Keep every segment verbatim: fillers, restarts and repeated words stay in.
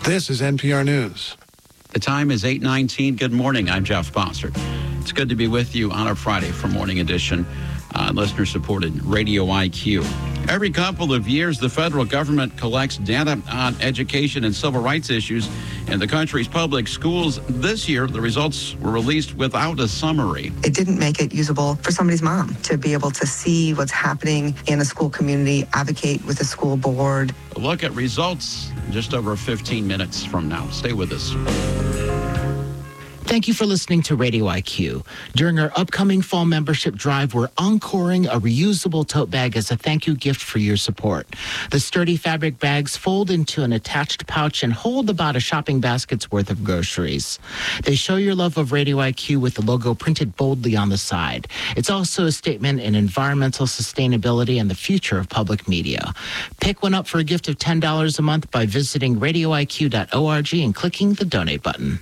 This is N P R News. The time is eight nineteen. Good morning. I'm Jeff Bossert. It's good to be with you on a Friday for Morning Edition on listener-supported Radio I Q. Every couple of years, the federal government collects data on education and civil rights issues in the country's public schools. This year, the results were released without a summary. It didn't make it usable for somebody's mom to be able to see what's happening in a school community, advocate with the school board. A look at results in just over fifteen minutes from now. Stay with us. Thank you for listening to Radio I Q. During our upcoming fall membership drive, we're encoring a reusable tote bag as a thank you gift for your support. The sturdy fabric bags fold into an attached pouch and hold about a shopping basket's worth of groceries. They show your love of Radio I Q with the logo printed boldly on the side. It's also a statement in environmental sustainability and the future of public media. Pick one up for a gift of ten dollars a month by visiting radio I Q dot org and clicking the donate button.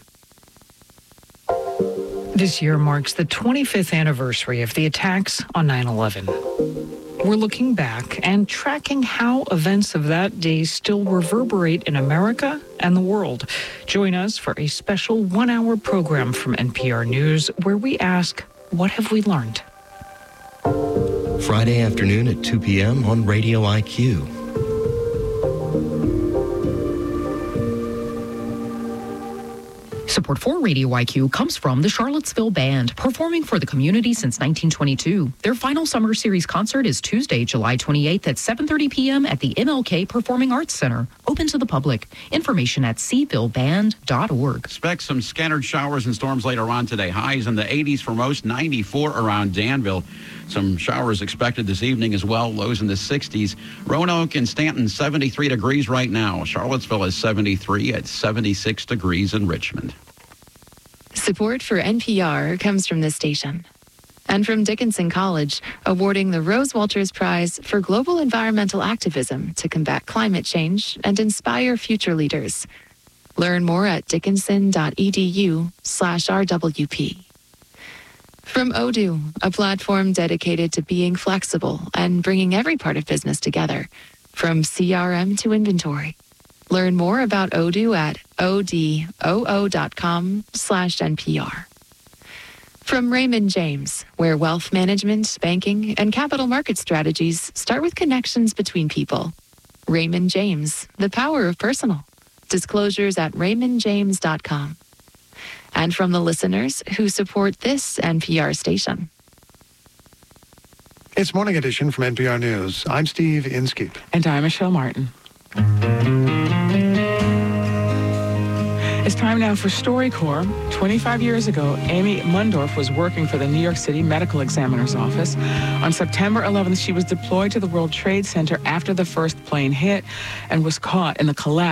This year marks the twenty-fifth anniversary of the attacks on nine eleven. We're looking back and tracking how events of that day still reverberate in America and the world. Join us for a special one-hour program from N P R News where we ask, what have we learned? Friday afternoon at two p.m. on Radio I Q. Support for Radio I Q comes from the Charlottesville Band, performing for the community since nineteen twenty-two. Their final summer series concert is Tuesday, July twenty-eighth at seven thirty p.m. at the M L K Performing Arts Center, open to the public. Information at c ville band dot org. Expect some scattered showers and storms later on today. Highs in the eighties for most, ninety-four around Danville. Some showers expected this evening as well, lows in the sixties. Roanoke and Stanton, seventy-three degrees right now. Charlottesville is seventy-three at seventy-six degrees in Richmond. Support for N P R comes from this station and from Dickinson College, awarding the Rose Walters Prize for Global Environmental Activism to combat climate change and inspire future leaders. Learn more at dickinson dot e d u slash r w p. From Odoo, a platform dedicated to being flexible and bringing every part of business together, from C R M to inventory. Learn more about Odoo at odoo dot com slash N P R. From Raymond James, where wealth management, banking, and capital market strategies start with connections between people. Raymond James, the power of personal. Disclosures at raymond james dot com. And from the listeners who support this N P R station. It's Morning Edition from N P R News. I'm Steve Inskeep. And I'm Michelle Martin. It's time now for StoryCorps. twenty-five years ago, Amy Mundorf was working for the New York City Medical Examiner's Office. On September eleventh, she was deployed to the World Trade Center after the first plane hit and was caught in the collapse